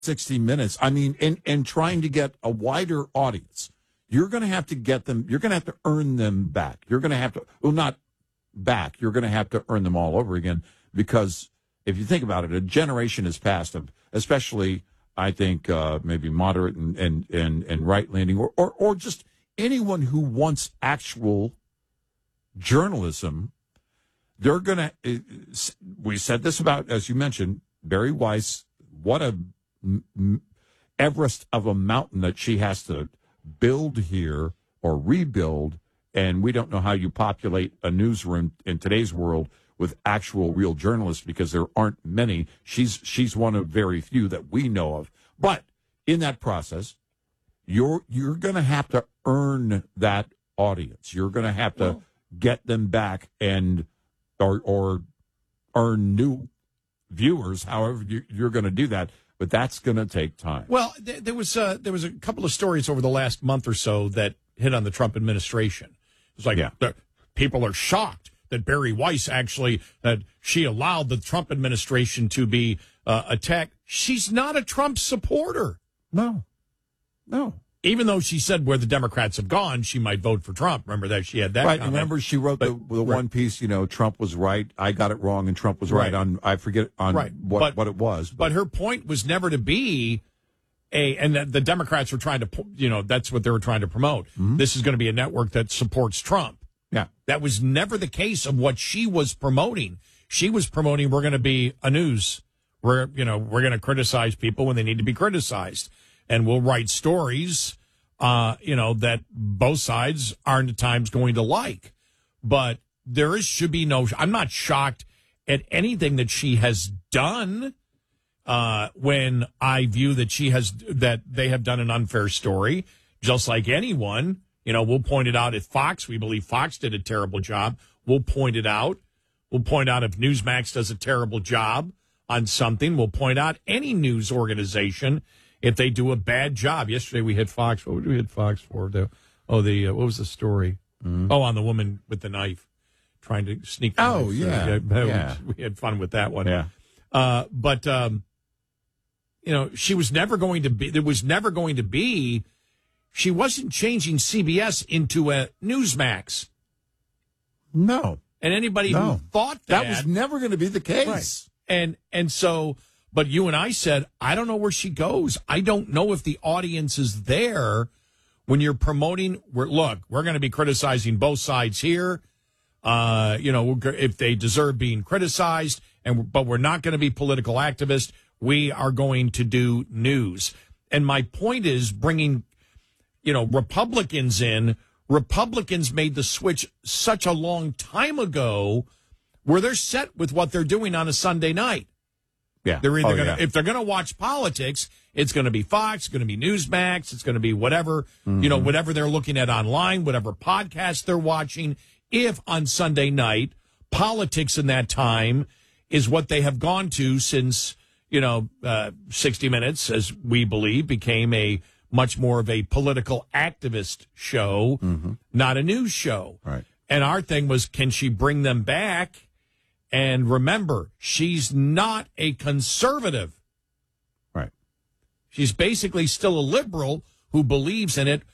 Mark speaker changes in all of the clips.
Speaker 1: 60 Minutes. I mean, in trying to get a wider audience, you're going to have to get them. You're going to have to earn them back. You're going to have to, well, not back. You're going to have to earn them all over again, because if you think about it, a generation has passed of, especially, I think, maybe moderate and right-leaning, or just anyone who wants actual journalism. They're going to, we said this about, as you mentioned, Bari Weiss, what a Everest of a mountain that she has to build here or rebuild, and we don't know how you populate a newsroom in today's world with actual real journalists, because there aren't many. She's one of very few that we know of. But in that process, you're going to have to earn that audience. You're going to have to get them back and or earn new viewers. However, you're going to do that. But that's going to take time.
Speaker 2: Well, there was a couple of stories over the last month or so that hit on the Trump administration. It's like people are shocked that Bari Weiss that she allowed the Trump administration to be attacked. She's not a Trump supporter.
Speaker 1: No.
Speaker 2: Even though she said where the Democrats have gone, she might vote for Trump. Remember that she had that
Speaker 1: right.
Speaker 2: comment.
Speaker 1: Remember she wrote the one piece, Trump was right, I got it wrong, and Trump was right on, I forget on what it was.
Speaker 2: But her point was never to be and the Democrats were trying to, that's what they were trying to promote. Mm-hmm. This is going to be a network that supports Trump.
Speaker 1: Yeah.
Speaker 2: That was never the case of what she was promoting. She was promoting, we're going to be a news. We're going to criticize people when they need to be criticized. And we'll write stories, that both sides aren't at times going to like. But should be no, I'm not shocked at anything that she has done when I view that they have done an unfair story, just like anyone. We'll point it out at Fox. We believe Fox did a terrible job. We'll point it out. We'll point out if Newsmax does a terrible job on something. We'll point out any news organization if they do a bad job. Yesterday we hit Fox. What did we hit Fox for? What was the story? Mm-hmm. Oh, on the woman with the knife trying to sneak.
Speaker 1: Oh, yeah.
Speaker 2: We had fun with that one.
Speaker 1: Yeah.
Speaker 2: But she was never going to be, there was never going to be, she wasn't changing CBS into a Newsmax.
Speaker 1: No.
Speaker 2: And anybody who thought that
Speaker 1: was never going to be the case.
Speaker 2: Right. And so, but you and I said, I don't know where she goes. I don't know if the audience is there when you're promoting. We're going to be criticizing both sides here. If they deserve being criticized, but we're not going to be political activists. We are going to do news. And my point is bringing, Republicans in. Republicans made the switch such a long time ago where they're set with what they're doing on a Sunday night.
Speaker 1: Yeah.
Speaker 2: They're either if they're going to watch politics, it's going to be Fox, it's going to be Newsmax, it's going to be whatever, whatever they're looking at online, whatever podcast they're watching. If on Sunday night, politics in that time is what they have gone to since, 60 Minutes, as we believe, became a much more of a political activist show, not a news show.
Speaker 1: Right.
Speaker 2: And our thing was, can she bring them back? And remember, she's not a conservative.
Speaker 1: Right.
Speaker 2: She's basically still a liberal who believes in it.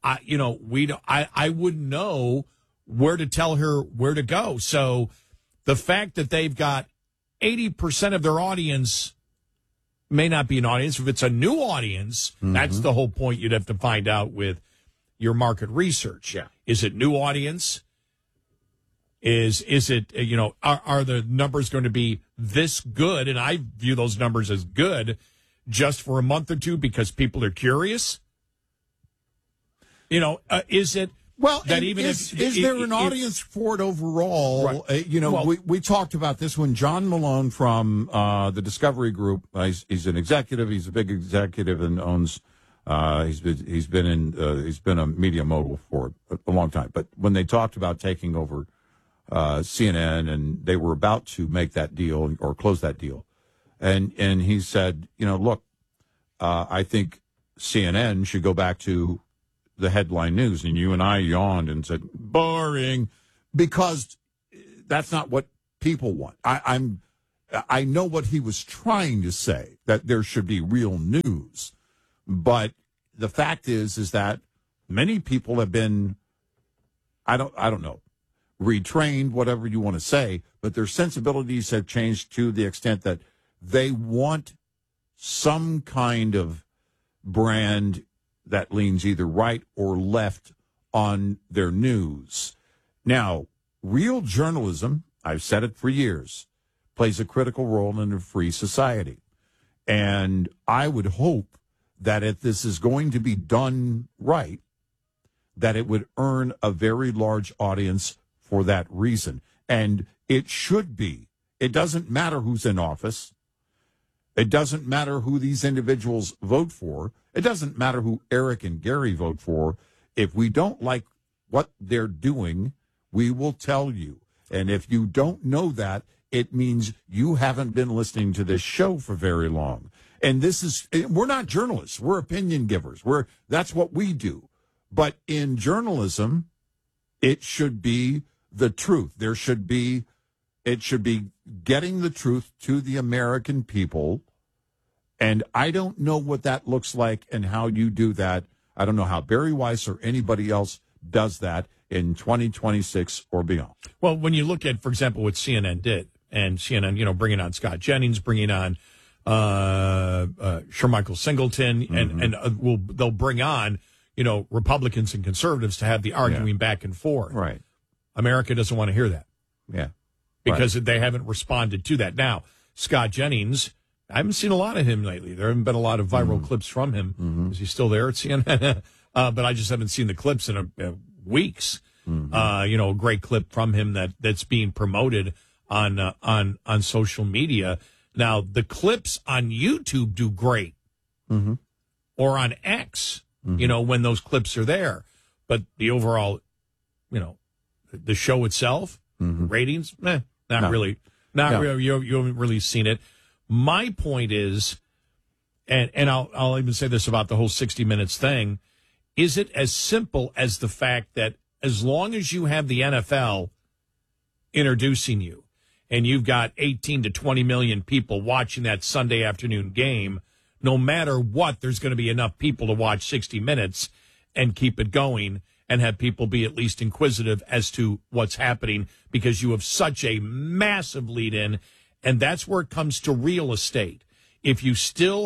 Speaker 2: I wouldn't know where to tell her where to go. So the fact that they've got 80% of their audience may not be an audience. If it's a new audience, that's the whole point you'd have to find out with your market research.
Speaker 1: Yeah.
Speaker 2: Is it new audience? Is it, are the numbers going to be this good? And I view those numbers as good just for a month or two because people are curious. Is it?
Speaker 1: Well, that is there an audience for it overall? Right. We talked about this when John Malone from the Discovery Group. He's an executive. He's a big executive and owns. He's been a media mogul for a long time. But when they talked about taking over CNN, and they were about to make that deal or close that deal, and he said, look, I think CNN should go back to the headline news. And you and I yawned and said, boring, because that's not what people want. I know what he was trying to say, that there should be real news. But the fact is that many people have been, I don't know, retrained, whatever you want to say, but their sensibilities have changed to the extent that they want some kind of brand that leans either right or left on their news. Now, real journalism, I've said it for years, plays a critical role in a free society. And I would hope that if this is going to be done right, that it would earn a very large audience for that reason. And it should be. It doesn't matter who's in office. It doesn't matter who these individuals vote for. It doesn't matter who Eric and Gary vote for. If we don't like what they're doing, we will tell you. And if you don't know that, it means you haven't been listening to this show for very long. And we're not journalists. We're opinion givers. That's what we do. But in journalism, it should be the truth. It should be getting the truth to the American people. And I don't know what that looks like and how you do that. I don't know how Barry Weiss or anybody else does that in 2026 or beyond.
Speaker 2: Well, when you look at, for example, what CNN did, and CNN, bringing on Scott Jennings, bringing on Shermichael Singleton, and they'll bring on, Republicans and conservatives to have the arguing back and forth.
Speaker 1: Right.
Speaker 2: America doesn't want to hear that.
Speaker 1: Yeah.
Speaker 2: Because they haven't responded to that. Now, Scott Jennings, I haven't seen a lot of him lately. There haven't been a lot of viral clips from him. Is he still there at CNN? But I just haven't seen the clips in weeks. A great clip from him that's being promoted on social media. Now, the clips on YouTube do great. Or on X, when those clips are there. But the overall, the show itself, ratings, not really. Really. You haven't really seen it. My point is, and I'll even say this about the whole 60 Minutes thing, is it as simple as the fact that as long as you have the NFL introducing you and you've got 18 to 20 million people watching that Sunday afternoon game, no matter what, there's going to be enough people to watch 60 Minutes and keep it going and have people be at least inquisitive as to what's happening because you have such a massive lead in. And that's where it comes to real estate. If you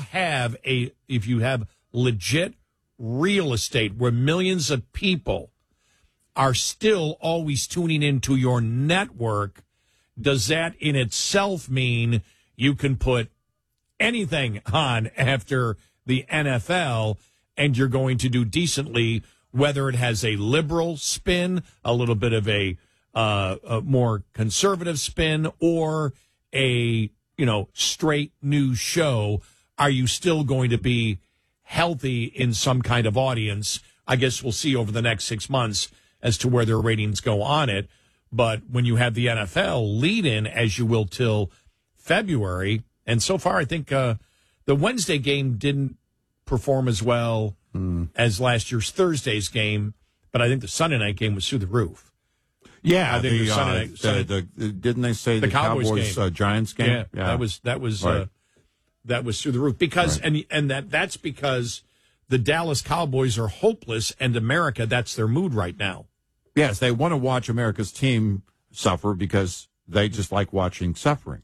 Speaker 2: have legit real estate where millions of people are still always tuning into your network, does that in itself mean you can put anything on after the NFL and you're going to do decently, whether it has a liberal spin, a little bit of a more conservative spin, or a straight news show? Are you still going to be healthy in some kind of audience? I guess we'll see over the next 6 months as to where their ratings go on it. But when you have the NFL lead in, as you will till February, and so far I think the Wednesday game didn't perform as well as last year's Thursday's game, but I think the Sunday night game was through the roof.
Speaker 1: Yeah,
Speaker 2: I think
Speaker 1: didn't they say the Cowboys Giants game?
Speaker 2: Yeah, that was through the roof because and that's because the Dallas Cowboys are hopeless, and America, that's their mood right now.
Speaker 1: Yes, they want to watch America's team suffer because they just like watching suffering.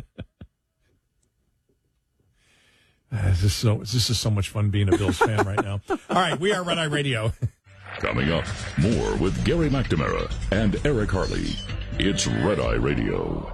Speaker 2: This is so much fun being a Bills fan right now. All right, we are Red Eye Radio.
Speaker 3: Coming up, more with Gary McNamara and Eric Harley. It's Red Eye Radio.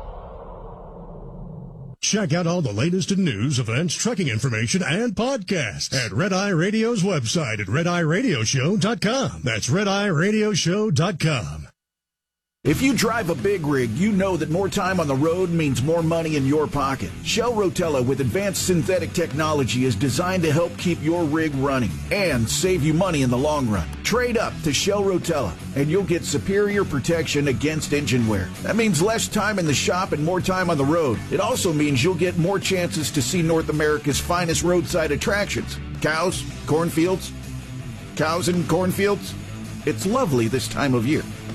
Speaker 4: Check out all the latest in news, events, trucking information, and podcasts at Red Eye Radio's website at RedEyeRadioshow.com. That's RedEyeRadioshow.com.
Speaker 5: If you drive a big rig, you know that more time on the road means more money in your pocket. Shell Rotella with advanced synthetic technology is designed to help keep your rig running and save you money in the long run. Trade up to Shell Rotella and you'll get superior protection against engine wear. That means less time in the shop and more time on the road. It also means you'll get more chances to see North America's finest roadside attractions. Cows, cornfields. Cows and cornfields. It's lovely this time of year.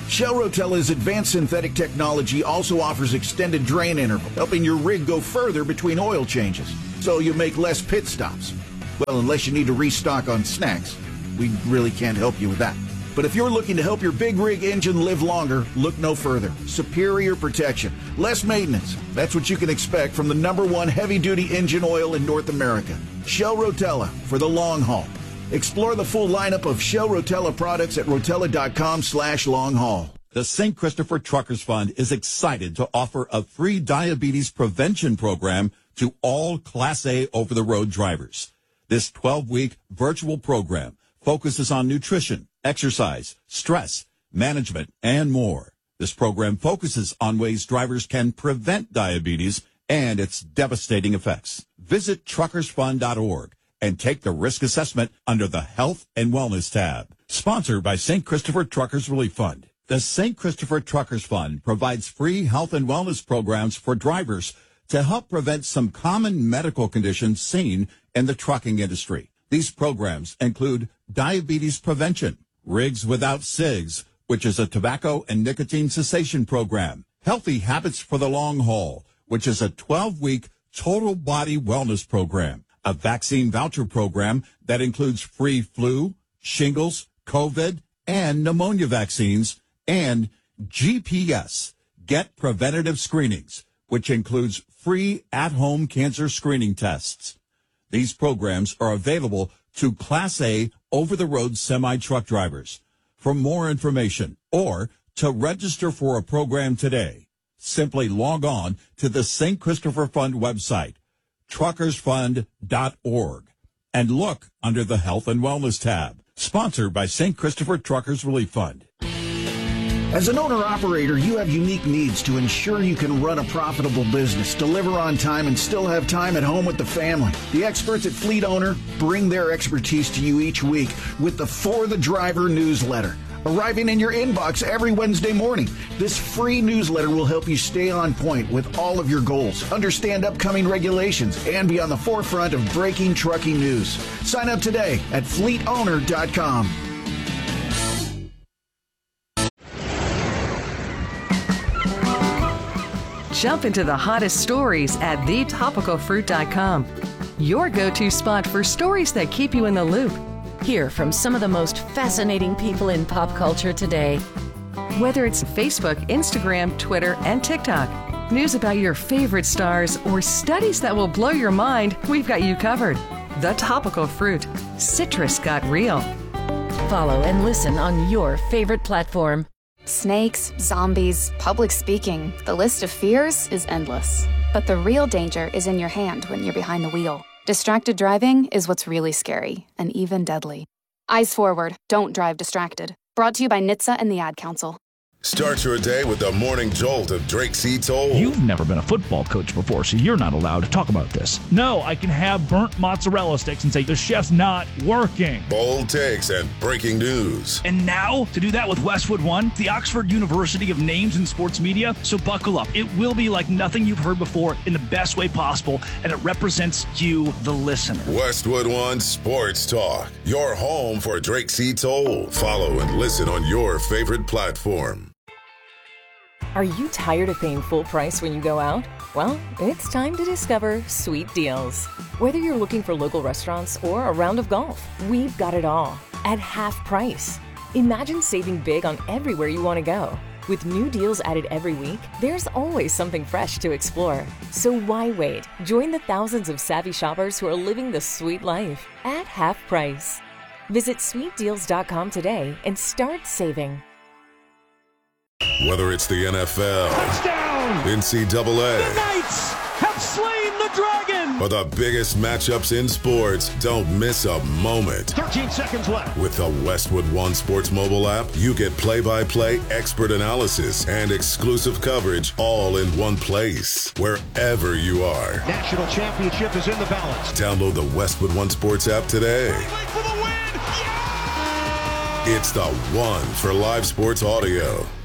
Speaker 5: Shell Rotella's advanced synthetic technology also offers extended drain interval, helping your rig go further between oil changes, so you make less pit stops. Well, unless you need to restock on snacks. We really can't help you with that. But if you're looking to help your big rig engine live longer, look no further. Superior protection, less maintenance. That's what you can expect from the #1 heavy-duty engine oil in North America. Shell Rotella for the long haul. Explore the full lineup of Shell Rotella products at rotella.com/long-haul.
Speaker 1: The St. Christopher Truckers Fund is excited to offer a free diabetes prevention program to all Class A over-the-road drivers. This 12-week virtual program focuses on nutrition, exercise, stress, management, and more. This program focuses on ways drivers can prevent diabetes and its devastating effects. Visit truckersfund.org and take the risk assessment under the Health and Wellness tab. Sponsored by St. Christopher Truckers Relief Fund. The St. Christopher Truckers Fund provides free health and wellness programs for drivers to help prevent some common medical conditions seen in the trucking industry. These programs include diabetes prevention, Rigs Without Cigs, which is a tobacco and nicotine cessation program, Healthy Habits for the Long Haul, which is a 12-week total body wellness program, a vaccine voucher program that includes free flu, shingles, COVID, and pneumonia vaccines, and GPS, Get Preventative Screenings, which includes free at-home cancer screening tests. These programs are available to Class A over-the-road semi-truck drivers. For more information or to register for a program today, simply log on to the St. Christopher Fund website, truckersfund.org, and look under the Health and Wellness tab. Sponsored by St. Christopher Truckers Relief Fund.
Speaker 5: As an owner-operator, you have unique needs to ensure you can run a profitable business, deliver on time, and still have time at home with the family. The experts at Fleet Owner bring their expertise to you each week with the For the Driver newsletter, arriving in your inbox every Wednesday morning. This free newsletter will help you stay on point with all of your goals, understand upcoming regulations, and be on the forefront of breaking trucking news. Sign up today at fleetowner.com.
Speaker 6: Jump into the hottest stories at thetopicalfruit.com. Your go-to spot for stories that keep you in the loop.
Speaker 7: Hear from some of the most fascinating people in pop culture today.
Speaker 6: Whether it's Facebook, Instagram, Twitter, and TikTok, news about your favorite stars, or studies that will blow your mind, we've got you covered. The Topical Fruit. Citrus got real.
Speaker 7: Follow and listen on your favorite platform.
Speaker 8: Snakes, zombies, public speaking. The list of fears is endless. But the real danger is in your hand when you're behind the wheel. Distracted driving is what's really scary and even deadly. Eyes forward. Don't drive distracted. Brought to you by NHTSA and the Ad Council.
Speaker 9: Start your day with the morning jolt of Drake C. Toll.
Speaker 10: You've never been a football coach before, so you're not allowed to talk about this. No, I can have burnt mozzarella sticks and say the chef's not working.
Speaker 9: Bold takes and breaking news.
Speaker 10: And now, to do that with Westwood One, the Oxford University of Names in Sports Media. So buckle up. It will be like nothing you've heard before in the best way possible, and it represents you, the listener.
Speaker 9: Westwood One Sports Talk. Your home for Drake C. Toll. Follow and listen on your favorite platform.
Speaker 11: Are you tired of paying full price when you go out? Well, it's time to discover Sweet Deals. Whether you're looking for local restaurants or a round of golf, we've got it all at half price. Imagine saving big on everywhere you want to go. With new deals added every week, there's always something fresh to explore. So why wait? Join the thousands of savvy shoppers who are living the sweet life at half price. Visit sweetdeals.com today and start saving.
Speaker 9: Whether it's the NFL,
Speaker 10: Touchdown!
Speaker 9: NCAA,
Speaker 10: the Knights have slain the dragon!
Speaker 9: Or the biggest matchups in sports, don't miss a moment.
Speaker 10: 13 seconds left.
Speaker 9: With the Westwood One Sports mobile app, you get play-by-play, expert analysis, and exclusive coverage all in one place, wherever you are.
Speaker 12: National championship is in the balance.
Speaker 9: Download the Westwood One Sports app today.
Speaker 12: For the win! Yeah!
Speaker 9: It's the one for live sports audio.